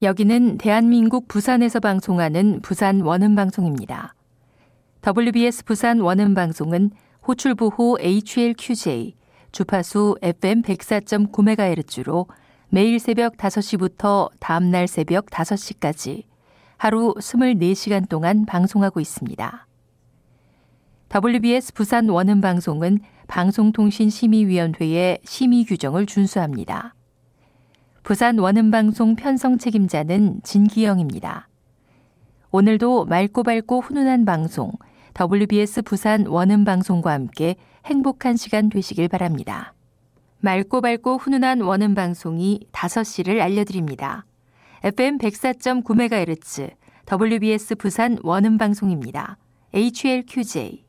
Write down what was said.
여기는 대한민국 부산에서 방송하는 부산 원음방송입니다. WBS 부산 원음방송은 호출부호 HLQJ, 주파수 FM 104.9MHz로 매일 새벽 5시부터 다음날 새벽 5시까지 하루 24시간 동안 방송하고 있습니다. WBS 부산 원음방송은 방송통신심의위원회의 심의 규정을 준수합니다. 부산 원음방송 편성 책임자는 진기영입니다. 오늘도 맑고 밝고 훈훈한 방송, WBS 부산 원음방송과 함께 행복한 시간 되시길 바랍니다. 맑고 밝고 훈훈한 원음방송이 5시를 알려드립니다. FM 104.9MHz, WBS 부산 원음방송입니다. HLQJ.